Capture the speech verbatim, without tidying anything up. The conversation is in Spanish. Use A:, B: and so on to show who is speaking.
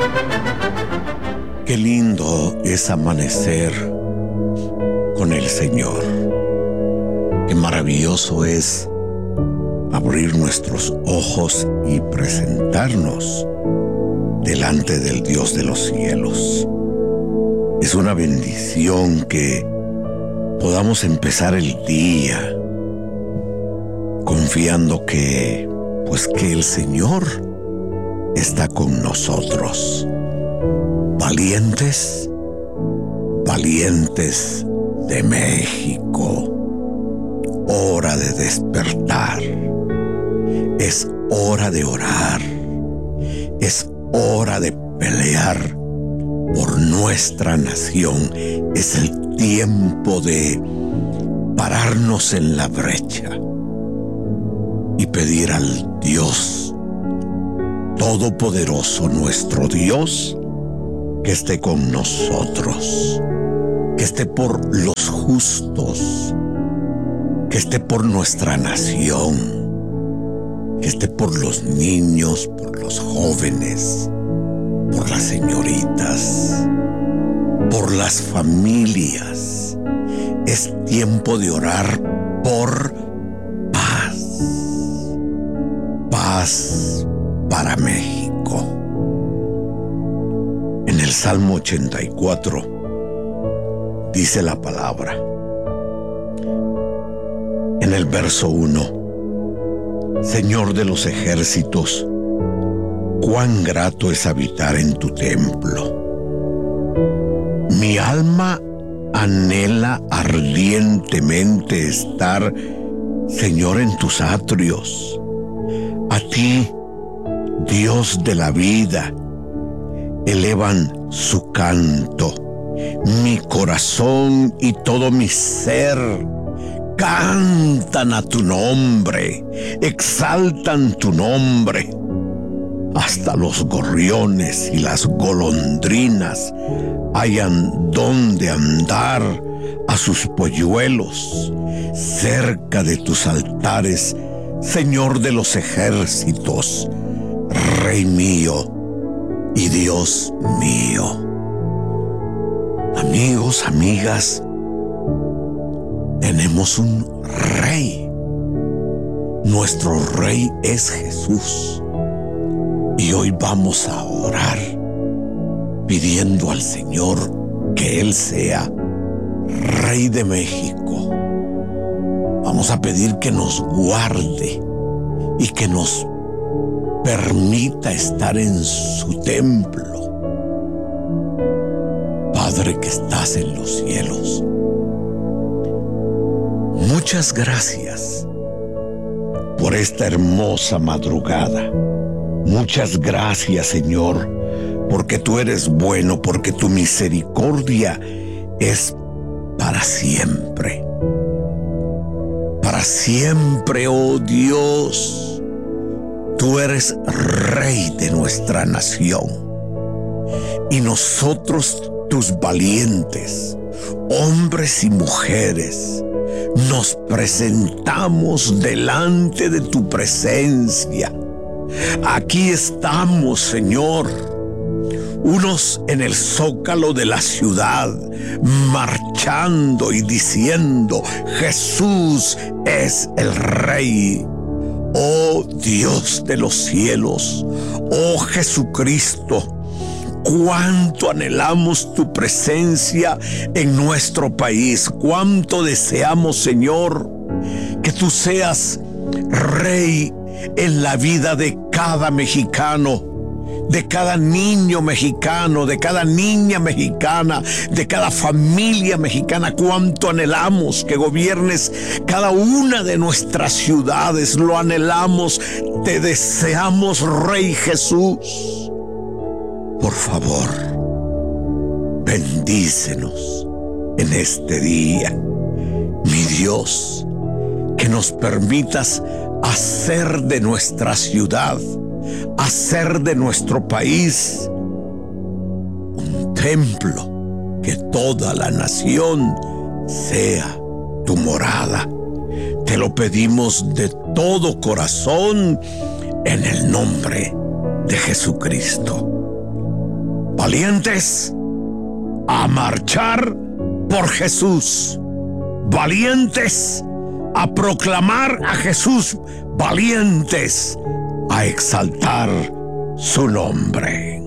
A: Qué lindo es amanecer con el Señor. Qué maravilloso es abrir nuestros ojos y presentarnos delante del Dios de los cielos. Es una bendición que podamos empezar el día confiando que, pues que el Señor está con nosotros. Valientes, valientes de México. Hora de despertar. Es hora de orar. Es hora de pelear por nuestra nación. Es el tiempo de pararnos en la brecha y pedir al Dios Todopoderoso, nuestro Dios, que esté con nosotros, que esté por los justos, que esté por nuestra nación, que esté por los niños, por los jóvenes, por las señoritas, por las familias. Es tiempo de orar por paz, paz para México. En el Salmo ochenta y cuatro dice la palabra, en el verso uno: Señor de los ejércitos, cuán grato es habitar en tu templo. Mi alma anhela ardientemente estar, Señor, en tus atrios. A ti, Dios de la vida, elevan su canto. Mi corazón y todo mi ser cantan a tu nombre, exaltan tu nombre. Hasta los gorriones y las golondrinas hayan donde andar a sus polluelos cerca de tus altares, Señor de los ejércitos, Rey mío y Dios mío. Amigos, amigas, tenemos un Rey. Nuestro Rey es Jesús. Y hoy vamos a orar pidiendo al Señor que Él sea Rey de México. Vamos a pedir que nos guarde y que nos permita estar en su templo. Padre que estás en los cielos, muchas gracias por esta hermosa madrugada. Muchas gracias, Señor, porque tú eres bueno, porque tu misericordia es para siempre. Para siempre, oh Dios, tú eres Rey de nuestra nación. Y nosotros, tus valientes, hombres y mujeres, nos presentamos delante de tu presencia. Aquí estamos, Señor, unos en el zócalo de la ciudad, marchando y diciendo: Jesús es el Rey. Oh Dios de los cielos, oh Jesucristo, cuánto anhelamos tu presencia en nuestro país, cuánto deseamos, Señor, que tú seas Rey en la vida de cada mexicano, de cada niño mexicano, de cada niña mexicana, de cada familia mexicana. Cuánto anhelamos que gobiernes cada una de nuestras ciudades. Lo anhelamos, te deseamos, Rey Jesús. Por favor, bendícenos en este día, mi Dios, que nos permitas hacer de nuestra ciudad, hacer de nuestro país un templo, que toda la nación sea tu morada. Te lo pedimos de todo corazón en el nombre de Jesucristo. valientes a marchar por Jesús, valientes a proclamar a Jesús, valientes a exaltar su nombre.